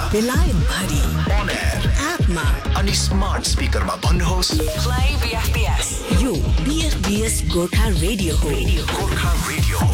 बेलायतभरि on air एपमा अनि smart स्पिकरमा भन्नुहोस् Play BFBS. यो BFBS गोर्खा रेडियो हो. गोर्खा रेडियो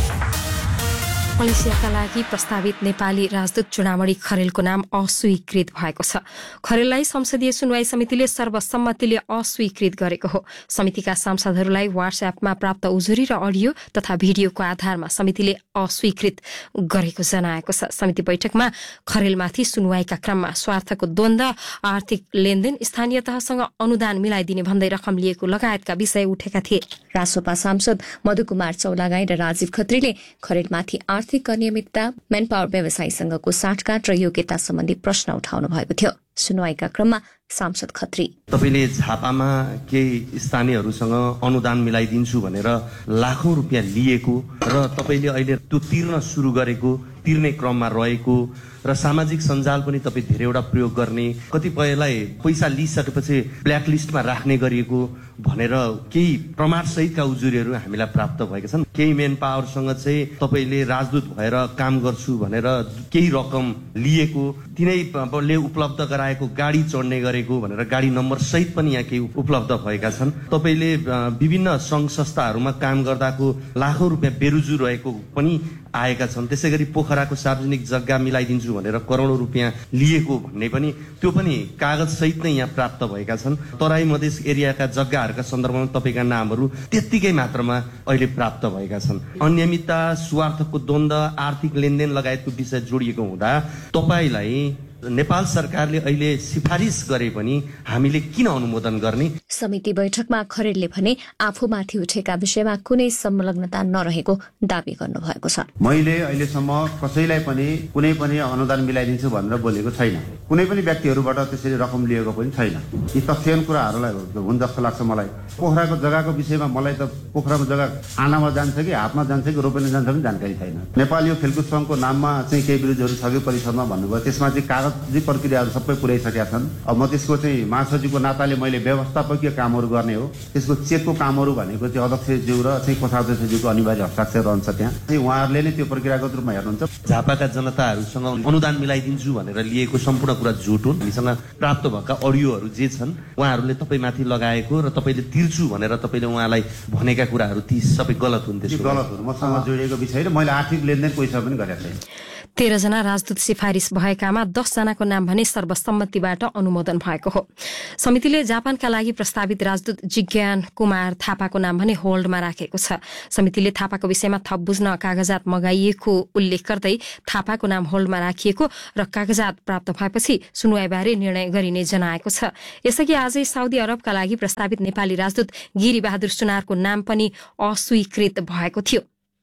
मलेसियाका लागि प्रस्तावित नेपाली राजदूत चुडामणि खरेलको नाम अस्वीकृत भएको छ। खरेललाई संसदीय सुनवाई समितिले सर्वसम्मतिले अस्वीकृत गरेको हो। समितिका सांसदहरूलाई व्हाट्सएपमा प्राप्त उजुरी र अडियो तथा भिडियोको आधारमा समितिले अस्वीकृत गरेको जनाएको छ। समिति बैठकमा खरेलमाथि सुनवाईका क्रममा स्वार्थको द्वन्द्व, आर्थिक लेनदेन, स्थानीय तहसँग अनुदान मिलाइदिने भन्दै रकम लिएको लगायतका विषय उठेका थिए। रासोपा सांसद मधुकुमार चौलागाई र राजीव खत्रीले खरेलमाथि आर्थिक अनियमितता, म्यान पावर व्यवसायीसँगको साँठगाँठ र योग्यता सम्बन्धी प्रश्न उठाउनु भएको थियो। सुनवाईका क्रममा सांसद खत्री तपाईले झापामा केही स्थानीयहरूसँग अनुदान मिलाइदिन्छु भनेर लाखौं रुपियाँ लिएको र तपाईले अहिले त्यो तिर्न सुरु गरेको, तिर्ने क्रममा रहेको र सामाजिक सञ्जाल पनि तपाई धेरैवटा प्रयोग गर्ने, कतिपयलाई पैसा लिइसकेपछि ब्ल्याकलिस्टमा राख्ने गरिएको भनेर केही प्रमाण सहितका उजुरीहरू हामीलाई प्राप्त भएका छन्। केही मेन पावरसँग चाहिँ तपाईले राजदूत भएर काम गर्छु भनेर केही रकम लिएको, तिनैले उपलब्ध गराएको गाडी चढ्ने गरेको भनेर गाडी नम्बर सहित पनि यहाँ केही उपलब्ध भएका छन्। तपाईले विभिन्न संघ संस्थाहरूमा काम गर्दाको लाखौं रुपियाँ बेरुजु रहेको पनि आएका छन्। त्यसैगरी पोखराको सार्वजनिक जग्गा मिलाइदिन्छु भनेर करोडौं रुपियाँ लिएको भन्ने पनि त्यो पनि कागज सहित नै यहाँ प्राप्त भएका छन्। तराई मधेस एरियाका जग्गाहरूका सन्दर्भमा तपाईका नामहरू त्यत्तिकै मात्रामा अहिले प्राप्त भएका छन्। अनियमितता, स्वार्थको द्वन्द्व, आर्थिक लेनदेन लगायतको विषय जोडिएको हुँदा तपाईलाई नेपाल सरकारले अहिले सिफारिस गरे पनि हामीले किन अनुमोदन गर्ने? समिति बैठकमा खरेलले भने आफूमाथि उठेका विषयमा कुनै संलग्नता नरहेको दावी गर्नुभएको छ। मैले अहिलेसम्म कसैलाई पनि कुनै पनि अनुदान मिलाइदिन्छु भनेर बोलेको छैन। कुनै पनि व्यक्तिहरूबाट त्यसरी रकम लिएको पनि छैन। यी तथ्यहीन कुराहरूलाई हुन् जस्तो लाग्छ मलाई। पोखराको जग्गाको विषयमा मलाई त पोखराको जग्गा आनामा जान्छ कि हातमा जान्छ कि रोपेन जान्छ पनि जानकारी छैन। नेपाल यो खेलकुद सङ्घको नाममा चाहिँ केही विरोधहरू छ कि परिषदमा भन्नुभयो, त्यसमा चाहिँ कागजी प्रक्रियाहरू सबै पुर्याइसकेका छन्। अब म त्यसको चाहिँ महासचिवको नाताले मैले व्यवस्थापकीय कामहरू गर्ने हो। त्यसको चेकको कामहरू भनेको चाहिँ अध्यक्षज्यू र चाहिँ कोषाध्यक्षज्यूको अनिवार्य हस्ताक्षर रहन्छ। त्यहाँ चाहिँ उहाँहरूले नै त्यो प्रक्रियागत रूपमा हेर्नुहुन्छ। झापाका जनताहरूसँग अनुदान मिलाइदिन्छु भनेर लिएको सम्पूर्ण कुरा झुट हुन्। हामीसँग प्राप्त भएका अडियोहरू जे छन् उहाँहरूले तपाईमाथि लगाएको र तपाईले तिर्छु भनेर तपाईले उहाँलाई भनेका कुराहरू ती सबै गलत हुन्। त्यसो गलत हुन्, मसँग जोडिएको विषय र मैले आर्थिक लेनदेन पैसा पनि गरेको छैन। 13 जना राजदूत सिफारिस भएकामा 10 जनाको नाम भने सर्वसम्मतिबाट अनुमोदन भएको हो। समितिले जापानका लागि प्रस्तावित राजदूत जिज्ञान कुमार थापाको नाम भने होल्डमा राखेको छ। समितिले थापाको विषयमा थप बुझ्न कागजात मगाइएको उल्लेख गर्दै थापाको नाम होल्डमा राखिएको र कागजात प्राप्त भएपछि सुनवाईबारे निर्णय गरिने जनाएको छ। यसअघि आजै साउदी अरबका लागि प्रस्तावित नेपाली राजदूत गिरिबहादुर सुनारको नाम पनि अस्वीकृत भएको थियो।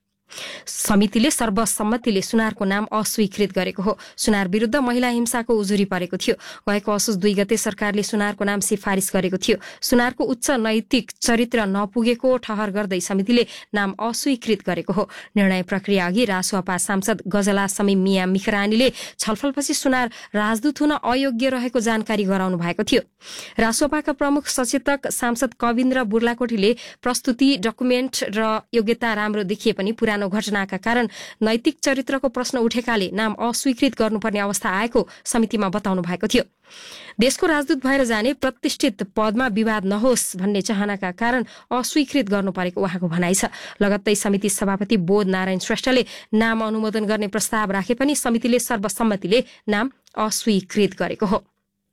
समितिले सर्वसम्मतिले सुनारको नाम अस्वीकृत गरेको हो। सुनार विरुद्ध महिला हिंसाको उजुरी परेको थियो। गएको असोज 2 गते सरकारले सुनारको नाम सिफारिस गरेको थियो। सुनारको उच्च नैतिक चरित्र नपुगेको ठहर गर्दै समितिले नाम अस्वीकृत गरेको हो। निर्णय प्रक्रिया अघि रासोपा सांसद गजला समी मिया मिखरानीले छलफलपछि सुनार राजदूत हुन अयोग्य रहेको जानकारी गराउनु भएको थियो। रासोपाका प्रमुख सचेतक सांसद कविन्द्र बुर्लाकोटीले प्रस्तुति, डकुमेन्ट र योग्यता राम्रो देखिए पनि पुरानो घटनाका कारण नैतिक चरित्रको प्रश्न उठेकाले नाम अस्वीकृत गर्नुपर्ने अवस्था आएको समितिमा बताउनु भएको थियो। देशको राजदूत भएर जाने प्रतिष्ठित पदमा विवाद नहोस् भन्ने चाहनाका कारण अस्वीकृत गर्नु परेको उहाँको भनाइ छ। लगत्तै समिति सभापति बोध नारायण श्रेष्ठले नाम अनुमोदन गर्ने प्रस्ताव राखे पनि समितिले सर्वसम्मतिले नाम अस्वीकृत गरेको हो।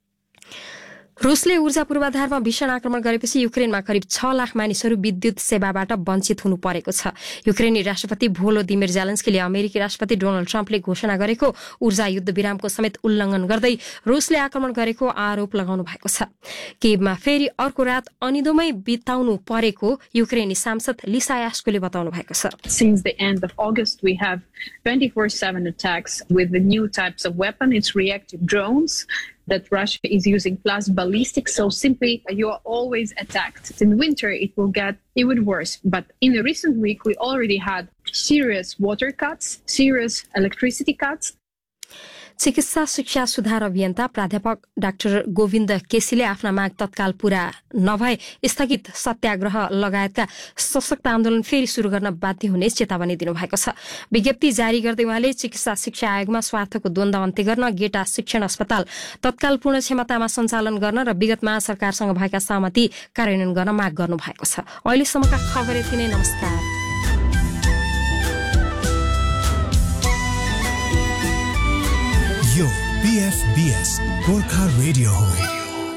रुसले ऊर्जा पूर्वाधारमा भीषण आक्रमण गरेपछि युक्रेनमा करिब 6 लाख मानिसहरू विद्युत सेवाबाट वञ्चित हुनु परेको छ। युक्रेनी राष्ट्रपति भोलोदिमिर जेलेन्स्कीले अमेरिकी राष्ट्रपति डोनाल्ड ट्रम्पले घोषणा गरेको ऊर्जा युद्ध विरामको समेत उल्लङ्घन गर्दै रुसले आक्रमण गरेको आरोप लगाउनु भएको छ। केभमा फेरि अर्को रात अनिदोमै बिताउनु परेको युक्रेनी सांसद लिसा यास्कोले बताउनु भएको छ। Since the end of August, we have 24/7 attacks with the new types of weapon. It's reactive drones that Russia is using, plus ballistic. So simply, you are always attacked. In winter, it will get even worse. But in the recent week, we already had serious water cuts, serious electricity cuts. चिकित्सा शिक्षा सुधार अभियन्ता प्राध्यापक doctor Govind केसीले आफ्ना माग तत्काल पूरा नभए स्थगित सत्याग्रह लगायतका सशक्त आन्दोलन फेरि शुरू गर्न बाध्य हुने चेतावनी दिनुभएको छ। विज्ञप्ति जारी गर्दै उहाँले चिकित्सा शिक्षा आयोगमा स्वार्थको द्वन्द्व अन्त्य गर्न गेटा शिक्षण अस्पताल तत्काल पूर्ण क्षमतामा सञ्चालन गर्न र विगतमा सरकारसँग भएका सहमति कार्यान्वयन गर्न माग गर्नु भएको छ। अहिलेसम्मका खबर यति नै। नमस्कार। यो BFBS गोर्खा रेडियो हो।